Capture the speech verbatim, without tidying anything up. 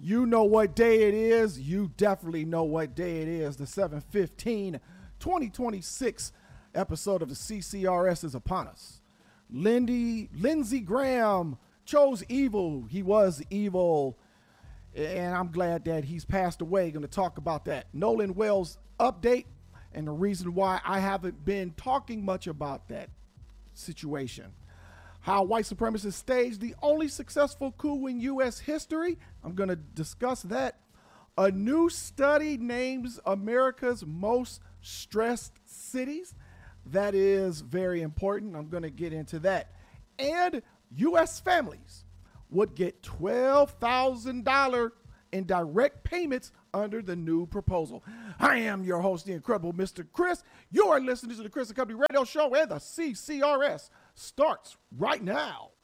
You know what day it is. You definitely know what day it is. The seven fifteen twenty twenty-six episode of the C C R S is upon us. Lindy, Lindsey Graham chose evil. He was evil. And I'm glad that he's passed away. Going to talk about that. Nolan Wells update and the reason why I haven't been talking much about that situation. How white supremacists staged the only successful coup in U S history. I'm going to discuss that. A new study names America's most stressed cities. That is very important. I'm going to get into that. And U S families would get twelve thousand dollars in direct payments under the new proposal. I am your host, the incredible Mister Chris. You are listening to the Chris and Company Radio Show, and the C C R S starts right now.